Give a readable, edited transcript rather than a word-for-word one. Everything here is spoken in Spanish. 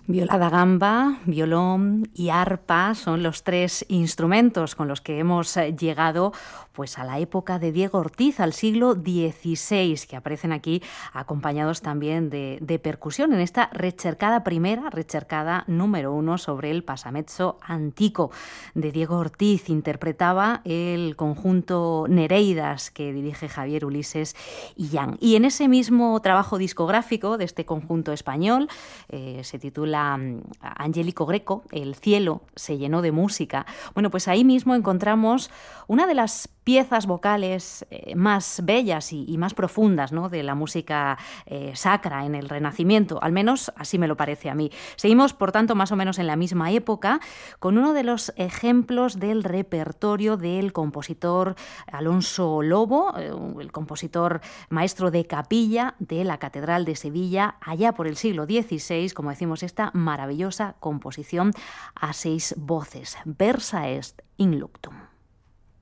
Viola da gamba, violón y arpa son los tres instrumentos con los que hemos llegado pues a la época de Diego Ortiz, al siglo XVI, que aparecen aquí acompañados también de percusión en esta recercada número 1 sobre el pasamezzo antico de Diego Ortiz. Interpretaba el conjunto Nereidas que dirige Javier Ulises Illán. Y en ese mismo trabajo discográfico de este conjunto español, se titula Angélico Greco, El cielo se llenó de música. Bueno, pues ahí mismo encontramos una de las piezas vocales más bellas y más profundas, ¿no?, de la música sacra en el Renacimiento, al menos así me lo parece a mí. Seguimos, por tanto, más o menos en la misma época, con uno de los ejemplos del repertorio del compositor Alonso Lobo, el compositor maestro de capilla de la Catedral de Sevilla, allá por el siglo XVI, como decimos, esta maravillosa composición a 6 voces, Versa est in luctum.